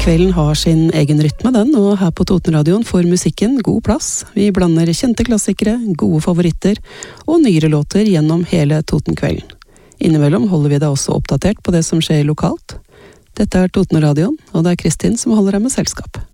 Kvelden har sin egen rytme den, og her på Totenradioen får musikken god plass. Vi blander kjente klassikere, gode favoritter og nyere låter gjennom hele Totenkvelden. Innimellom holder vi deg også oppdatert på det som skjer lokalt. Dette er Totenradioen, og det er Kristin som holder deg med selskap.